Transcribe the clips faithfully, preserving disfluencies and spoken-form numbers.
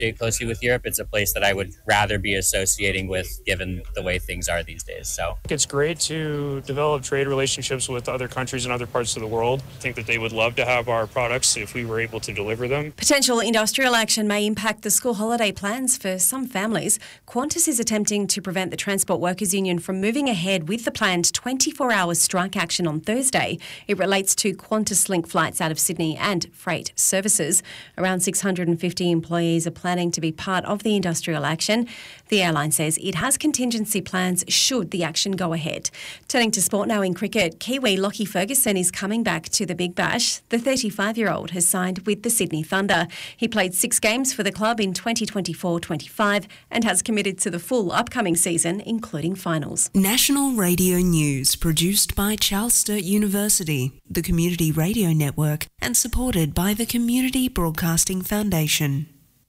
associate closely with Europe. It's a place that I would rather be associating with given the way things are these days. So it's great to develop trade relationships with other countries in other parts of the world. I think that they would love to have our products if we were able to deliver them. Potential industrial action may impact the school holiday plans for some families. Qantas is attempting to prevent the Transport Workers Union from moving ahead with the planned twenty-four hour strike action on Thursday. It relates to Qantas Link flights out of Sydney and freight services. Around six hundred fifty employees are planning to be part of the industrial action. The airline says it has contingency plans should the action go ahead. Turning to sport now in cricket, Kiwi Lockie Ferguson is coming back to the Big Bash. The thirty-five-year-old has signed with the Sydney Thunder. He played six games for the club in twenty twenty-four twenty-five and has committed to the full upcoming season, including finals. National Radio News, produced by Charles Sturt University, the Community Radio Network, and supported by the Community Broadcasting Foundation.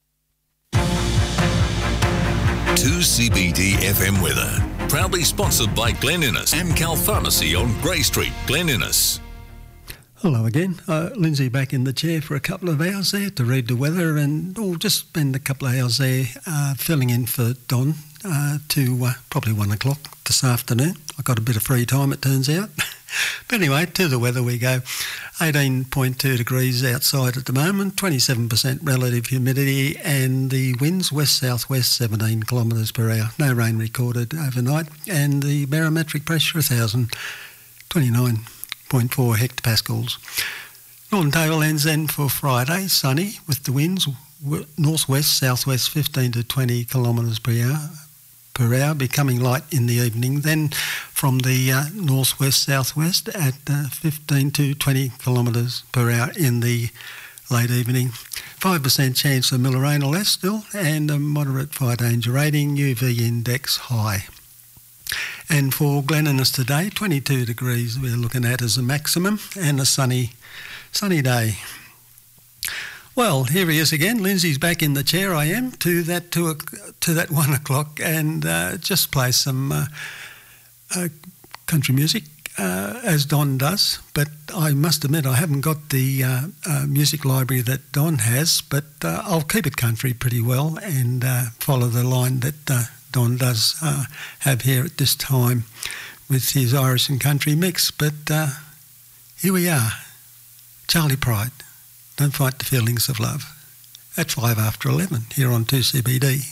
two C B D F M weather. Proudly sponsored by Glen Innes and Cal Pharmacy on Grey Street, Glen Innes. Hello again. Uh, Lindsay back in the chair for a couple of hours there to read the weather, and we'll just spend a couple of hours there uh, filling in for Don uh, to uh, probably one o'clock this afternoon. I've got a bit of free time, it turns out. But anyway, to the weather we go. eighteen point two degrees outside at the moment, twenty-seven percent relative humidity, and the winds west-southwest seventeen kilometres per hour. No rain recorded overnight, and the barometric pressure one thousand twenty-nine point four hectopascals. Northern Tablelands then for Friday, sunny with the winds northwest, southwest fifteen to twenty kilometres per hour. per hour, becoming light in the evening. Then from the uh, northwest, southwest at uh, fifteen to twenty kilometres per hour in the late evening. five percent chance of miller rain or less still, and a moderate fire danger rating, U V index high. And for Glen Innes today, twenty-two degrees we're looking at as a maximum, and a sunny, sunny day. Well, here he is again. Lindsay's back in the chair. I am to that two to that one o'clock, and uh, just play some uh, uh, country music uh, as Don does. But I must admit, I haven't got the uh, uh, music library that Don has. But uh, I'll keep it country pretty well and uh, follow the line that uh, Don does uh, have here at this time with his Irish and country mix. But uh, here we are, Charlie Pride. Don't fight the feelings of love. At five after eleven here on two C B D.